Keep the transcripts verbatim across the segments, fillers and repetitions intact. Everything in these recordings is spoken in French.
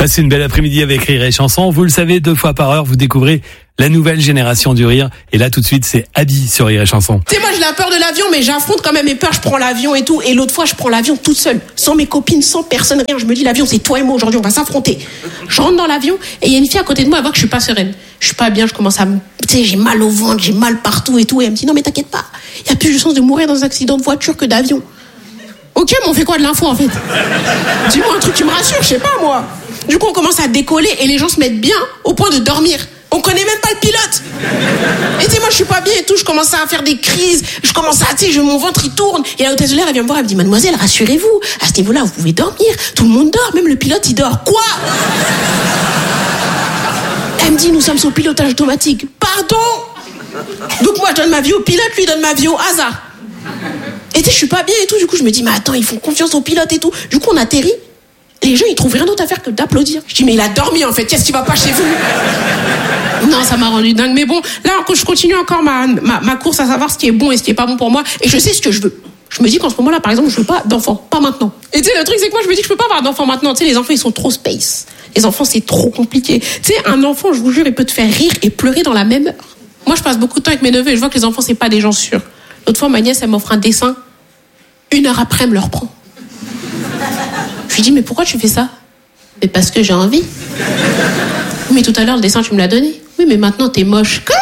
Passez une belle après-midi avec Rire et Chanson. Vous le savez, deux fois par heure, vous découvrez la nouvelle génération du rire. Et là, tout de suite, c'est Abby sur Rire et Chanson. Tu sais, moi, j'ai la peur de l'avion, mais j'affronte quand même mes peurs. Je prends l'avion et tout. Et l'autre fois, je prends l'avion toute seule, sans mes copines, sans personne, rien. Je me dis, l'avion, c'est toi et moi aujourd'hui, on va s'affronter. Je rentre dans l'avion et il y a une fille à côté de moi, elle voit que je suis pas sereine. Je suis pas bien, je commence à me... Tu sais, j'ai mal au ventre, j'ai mal partout et tout. Et elle me dit, non, mais t'inquiète pas, il y a plus de chance de mourir dans un accident de voiture que d'avion. Ok, mais on fait quoi de l'info, en fait? Dis-moi un truc qui me rassure, je sais pas, moi. Du coup, on commence à décoller et les gens se mettent bien au point de dormir. On connaît même pas le pilote. Et tu sais, moi, je suis pas bien et tout. Je commence à faire des crises. Je commence à, tu sais, mon ventre, il tourne. Et la hôtesse de l'air, elle vient me voir, elle me dit, mademoiselle, rassurez-vous. À ce niveau-là, vous pouvez dormir. Tout le monde dort. Même le pilote, il dort. Quoi? Elle me dit, nous sommes au pilotage automatique. Pardon? Donc moi, je donne ma vie au pilote, lui donne ma vie au hasard. Et tu sais, je suis pas bien et tout. Du coup, je me dis, mais attends, ils font confiance au pilote et tout. Du coup, on atterrit. Les gens, ils trouvent rien d'autre à faire que d'applaudir. Je dis, mais il a dormi, en fait. Qu'est-ce qui va pas chez vous? Non, ça m'a rendu dingue. Mais bon, là, je continue encore ma, ma, ma course à savoir ce qui est bon et ce qui est pas bon pour moi. Et je sais ce que je veux. Je me dis qu'en ce moment-là, par exemple, je veux pas d'enfants. Pas maintenant. Et tu sais, le truc, c'est que moi, je me dis que je peux pas avoir d'enfants maintenant. Tu sais, les enfants, ils sont trop space. Les enfants, c'est trop compliqué. Tu sais, un enfant, je vous jure, il peut te faire rire et pleurer dans la même heure. Moi, je passe beaucoup de temps avec mes neveux et je vois que les enfants, c'est pas des gens sûrs. L'autre fois, ma nièce, elle m'offre un dessin. Une heure après, elle me le reprend. Je lui dis, mais pourquoi tu fais ça? Mais parce que j'ai envie. Mais tout à l'heure, le dessin, tu me l'as donné. Oui, mais maintenant, t'es moche. Quoi?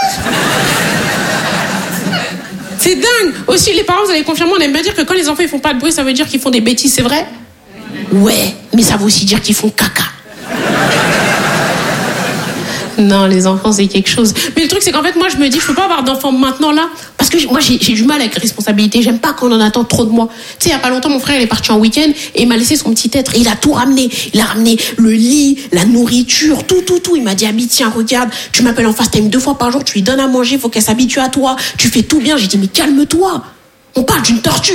C'est dingue. Aussi, les parents, vous allez confirmer, on aime bien dire que quand les enfants, ils font pas de bruit, ça veut dire qu'ils font des bêtises, c'est vrai? Ouais, mais ça veut aussi dire qu'ils font caca. Non, les enfants, c'est quelque chose. Mais le truc, c'est qu'en fait, moi, je me dis, je peux pas avoir d'enfants maintenant, là. Parce que moi, j'ai, j'ai du mal avec la responsabilité. J'aime pas qu'on en attend trop de moi. Tu sais, il y a pas longtemps, mon frère, il est parti en week-end et il m'a laissé son petit être. Et il a tout ramené. Il a ramené le lit, la nourriture, tout, tout, tout. Il m'a dit, Abby, tiens, regarde, tu m'appelles en FaceTime deux fois par jour, tu lui donnes à manger, faut qu'elle s'habitue à toi. Tu fais tout bien. J'ai dit, mais calme-toi. On parle d'une tortue.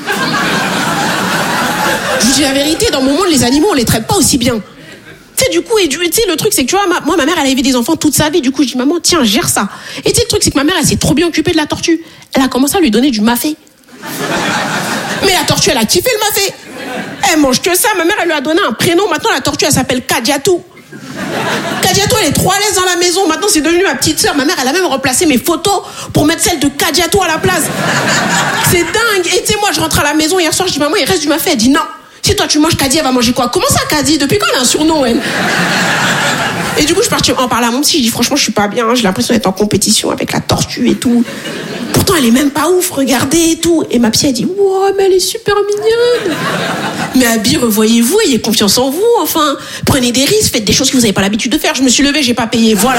Je vous dis la vérité, dans mon monde, les animaux, on les traite pas aussi bien. Tu sais, du coup, et tu sais, le truc, c'est que tu vois, ma, moi, ma mère, elle a élevé des enfants toute sa vie. Du coup, je dis, maman, tiens, gère ça. Et tu sais, le truc, c'est que ma mère, elle s'est trop bien occupée de la tortue. Elle a commencé à lui donner du mafé. Mais la tortue, elle a kiffé le mafé. Elle mange que ça. Ma mère, elle lui a donné un prénom. Maintenant, la tortue, elle s'appelle Kadiatou. Kadiatou, elle est trop à l'aise dans la maison. Maintenant, c'est devenu ma petite sœur. Ma mère, elle a même remplacé mes photos pour mettre celle de Kadiatou à la place. C'est dingue. Et tu sais, moi, je rentre à la maison hier soir, je dis, maman, il reste du mafé. Elle dit, non. Si toi tu manges Kadi, elle va manger quoi? Comment ça, Kadi? Depuis quand elle a un surnom, elle? Et du coup, je suis partie en parler à mon psy. Je dis, franchement, je suis pas bien. J'ai l'impression d'être en compétition avec la tortue et tout. Pourtant, elle est même pas ouf, regardez et tout. Et ma psy, elle dit, wow, mais elle est super mignonne. Mais Abby, revoyez-vous, ayez confiance en vous, enfin. Prenez des risques, faites des choses que vous n'avez pas l'habitude de faire. Je me suis levée, j'ai pas payé, voilà.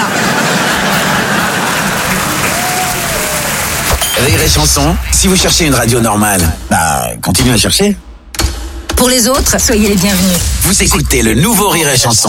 Rire et Chanson, si vous cherchez une radio normale, bah, continuez à chercher. Pour les autres, soyez les bienvenus. Vous écoutez le nouveau Rire et Chanson.